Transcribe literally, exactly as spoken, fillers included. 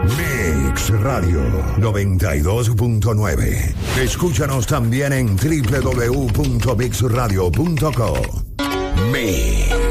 Mix Radio noventa y dos punto nueve. Escúchanos también en doble u doble u doble u punto mix radio punto co. Mix.